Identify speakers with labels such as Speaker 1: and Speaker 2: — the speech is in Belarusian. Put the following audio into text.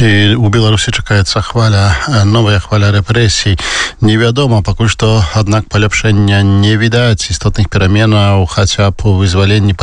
Speaker 1: У Беларусі чакаецца новая хваля рэпрэсій. Невядома пакуль што, аднак паляпшэння не відаць істотных пераменаў, хаця б у вызваленні